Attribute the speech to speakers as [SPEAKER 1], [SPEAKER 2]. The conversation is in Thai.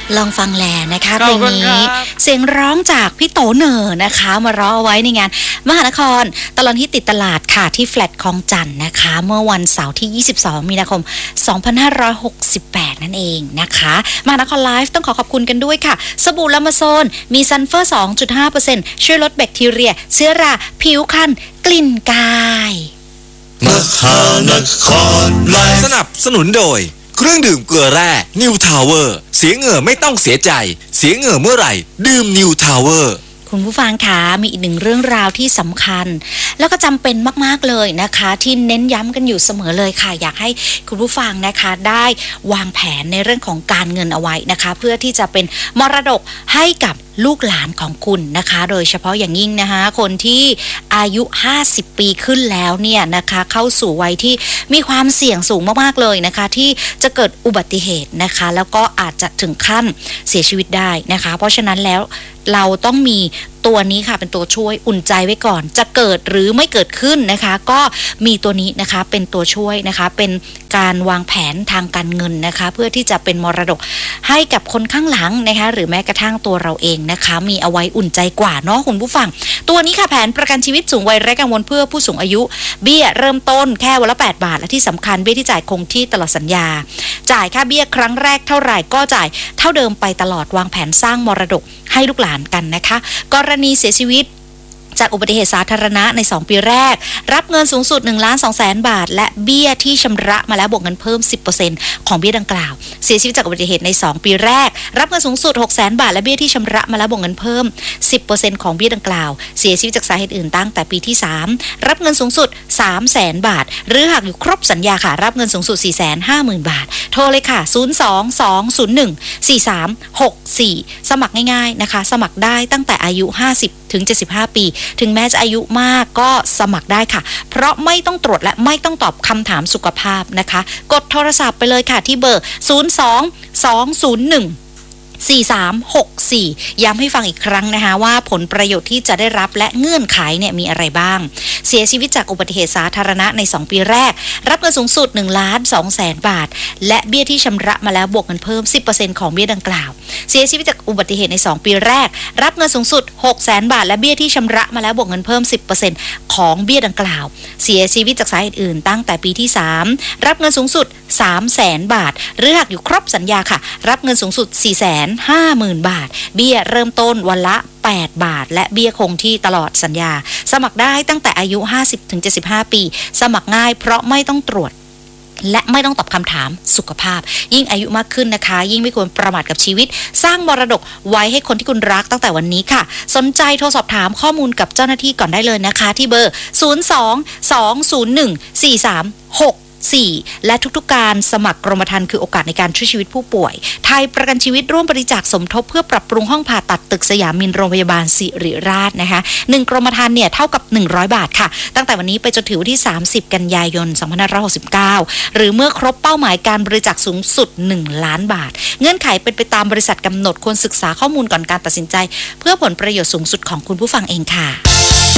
[SPEAKER 1] ลองฟังแลนะคะเพลงนี้เสียงร้องจากพี่โตเหน่อนะคะมาร้องเอาไว้ในงานมหานครตลอดฮิตติดตลาดค่ะที่แฟลตคลองจันทน์นะคะเมื่อวันเสาร์ที่22มีนาคม2568นั่นเองนะคะมหานครไลฟ์ต้องขอบคุณกันด้วยค่ะสบู่ลามาโซนมีซัลเฟอร์ 2.5% ช่วยลดแบคทีเรียเชื้อราผิวคันกลิ่นกาย
[SPEAKER 2] มหานครไลฟ์สนับสนุนโดยเครื่องดื่มเกลือแร่นิวทาวเวอร์เสียเหงื่อไม่ต้องเสียใจเสียเหงื่อเมื่อไหร่ดื่มนิวทาวเวอร์
[SPEAKER 1] คุณผู้ฟังคะมีอีกหนึ่งเรื่องราวที่สำคัญแล้วก็จำเป็นมากๆเลยนะคะที่เน้นย้ำกันอยู่เสมอเลยค่ะอยากให้คุณผู้ฟังนะคะได้วางแผนในเรื่องของการเงินเอาไว้นะคะเพื่อที่จะเป็นมรดกให้กับลูกหลานของคุณนะคะโดยเฉพาะอย่างยิ่งนะคะคนที่อายุ50ปีขึ้นแล้วเนี่ยนะคะเข้าสู่วัยที่มีความเสี่ยงสูงมากๆเลยนะคะที่จะเกิดอุบัติเหตุนะคะแล้วก็อาจจะถึงขั้นเสียชีวิตได้นะคะเพราะฉะนั้นแล้วเราต้องมีตัวนี้ค่ะเป็นตัวช่วยอุ่นใจไว้ก่อนจะเกิดหรือไม่เกิดขึ้นนะคะก็มีตัวนี้นะคะเป็นตัวช่วยนะคะเป็นการวางแผนทางการเงินนะคะเพื่อที่จะเป็นมรดกให้กับคนข้างหลังนะคะหรือแม้กระทั่งตัวเราเองนะคะมีเอาไว้อุ่นใจกว่าเนาะคุณผู้ฟังตัวนี้ค่ะแผนประกันชีวิตสูงวัยไร้กังวลเพื่อผู้สูงอายุเบี้ยเริ่มต้นแค่วันละ8 บาทและที่สำคัญเบี้ยที่จ่ายคงที่ตลอดสัญญาจ่ายค่าเบี้ยครั้งแรกเท่าไหร่ก็จ่ายเท่าเดิมไปตลอดวางแผนสร้างมรดกให้ลูกหลานกันนะคะกรณีเสียชีวิตจากอุบัติเหตุสาธารณะใน2ปีแรกรับเงินสูงสุด 1,200,000 บาทและเบี้ยที่ชำระมาแล้วบวกเงินเพิ่ม 10% ของเบี้ยดังกล่าวเสียชีวิตจากอุบัติเหตุใน2ปีแรกรับเงินสูงสุด 600,000 บาทและเบี้ยที่ชำระมาแล้วบวกเงินเพิ่ม 10% ของเบี้ยดังกล่าวเสียชีวิตจากสาเหตุอื่นตั้งแต่ปีที่3รับเงินสูงสุด 300,000 บาทหรือหากอยู่ครบสัญญาค่ะรับเงินสูงสุด 450,000 บาทโทรเลยค่ะ02-201-4364สมัครง่ายๆนะคะสมัครได้ตั้งแต่อายุ50ถึง75ปีถึงแม้จะอายุมากก็สมัครได้ค่ะเพราะไม่ต้องตรวจและไม่ต้องตอบคำถามสุขภาพนะคะกดโทรศัพท์ไปเลยค่ะที่เบอร์02-201-4364ย้ำให้ฟังอีกครั้งนะคะว่าผลประโยชน์ที่จะได้รับและเงื่อนไขเนี่ยมีอะไรบ้างเสียชีวิตจากอุบัติเหตุสาธารณะใน2ปีแรกรับเงินสูงสุด 1,200,000 บาทและเบี้ยที่ชำระมาแล้วบวกเงินเพิ่ม 10% ของเบี้ยดังกล่าวเสียชีวิตจากอุบัติเหตุใน2ปีแรกรับเงินสูงสุด 600,000 บาทและเบี้ยที่ชำระมาแล้วบวกเงินเพิ่ม 10% ของเบี้ยดังกล่าวเสียชีวิตจากสาเหตุอื่นตั้งแต่ปีที่3รับเงินสูงสุด 300,000 บาทหรือหากอยู่ครบสัญญาค่ะรับเงินสูงสุด 450,000 บาทเบี้ยเริ่มต้นวันละ8 บาทและเบี้ยคงที่ตลอดสัญญาสมัครได้ตั้งแต่อายุ 50-75 ปีสมัครง่ายเพราะไม่ต้องตรวจและไม่ต้องตอบคำถามสุขภาพยิ่งอายุมากขึ้นนะคะยิ่งไม่ควรประมาทกับชีวิตสร้างมรดกไว้ให้คนที่คุณรักตั้งแต่วันนี้ค่ะสนใจโทรสอบถามข้อมูลกับเจ้าหน้าที่ก่อนได้เลยนะคะที่เบอร์02-201-4364และทุกๆการสมัครกรมธรรม์คือโอกาสในการช่วยชีวิตผู้ป่วยไทยประกันชีวิตร่วมบริจาคสมทบเพื่อปรับปรุงห้องผ่าตัดตึกสยามมินโรงพยาบาลศิริราชนะคะ1กรมธรรม์เนี่ยเท่ากับ100 บาทค่ะตั้งแต่วันนี้ไปจนถึงวันที่30กันยายน2569หรือเมื่อครบเป้าหมายการบริจาคสูงสุด1 ล้านบาทเงื่อนไขเป็นไปตามบริษัทกำหนดควรศึกษาข้อมูลก่อนการตัดสินใจเพื่อผลประโยชน์สูงสุดของคุณผู้ฟังเองค่ะ